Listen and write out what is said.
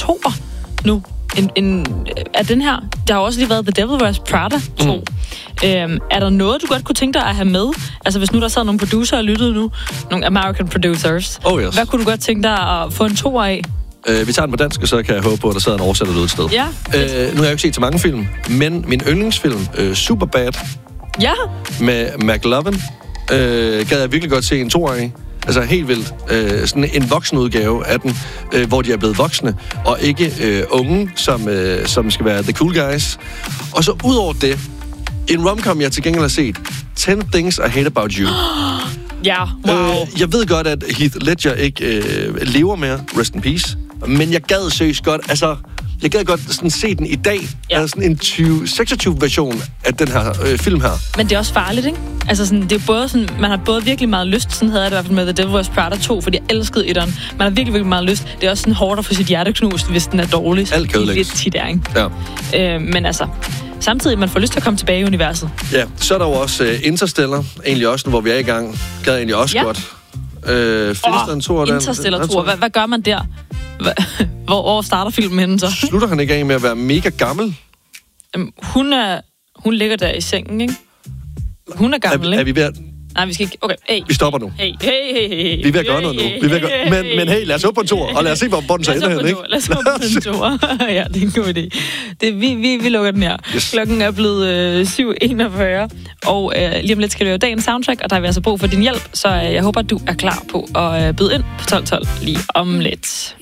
toer nu. Er den her... Der har også lige været The Devil Wears Prada 2. Er der noget, du godt kunne tænke dig at have med? Altså, hvis nu der sad nogle producer og lyttede nu, nogle American producers, yes. Hvad kunne du godt tænke dig at få en toer af? Vi tager den på dansk, og så kan jeg håbe på, at der sidder en oversætter derude et sted. Ja. Nu har jeg jo ikke set så mange film, men min yndlingsfilm, Superbad, med McLovin, gad jeg virkelig godt se en toer af. Altså helt vildt. Sådan en voksenudgave af den, hvor de er blevet voksne, og ikke unge, som skal være the cool guys. Og så ud over det, en romcom, jeg til gengæld har set, 10 Things I Hate About You. Ja, wow. Jeg ved godt, at Heath Ledger ikke lever mere, rest in peace, men jeg gad seriøst godt, jeg gad godt sådan se den i dag. Ja. Altså sådan en 2026-version af den her film her. Men det er også farligt, ikke? Altså sådan, det er både sådan, man har både virkelig meget lyst, sådan havde jeg det i hvert fald med The Devil Wears Prada 2, fordi jeg elskede etteren. Man har virkelig, virkelig meget lyst. Det er også sådan hårdt at få sit hjerte knust, hvis den er dårlig. Alt kan ødelægges. Lidt tit er, ikke? Ja. Men altså, samtidig, man får lyst til at komme tilbage i universet. Ja, så er der jo også Interstellar, egentlig også, hvor vi er i gang. Gad egentlig også godt. Findes der en toer? Interstellar 2. Hvad gør man der? Hvor starter filmen henne så? Slutter han ikke af med at være mega gammel? Hun ligger der i sengen, ikke? Hun er gammel, ikke? Er vi ved at... Nej, vi skal ikke... Okay, hey. Vi stopper nu. Hey. Vi er ved at gøre noget nu. Men hey, lad os håbe på en toer, og lad os se, hvor den så ender hen, ikke? Lad os håbe på en toer. Ja, det er en god idé. Vi lukker den her. Yes. Klokken er blevet 7:41, og lige om lidt skal du høre dagens soundtrack, og der har vi altså brug for din hjælp, så jeg håber, du er klar på at byde ind på 12:12 lige om lidt.